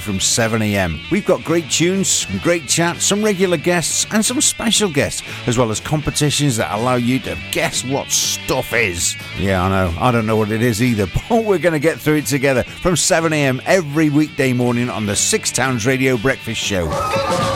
from 7am. We've got great tunes, some great chat, some regular guests and some special guests, as well as competitions that allow you to guess what stuff is. Yeah, I know, I don't know what it is either, but we're going to get through it together from 7am every weekday morning on the Six Towns Radio Breakfast Show.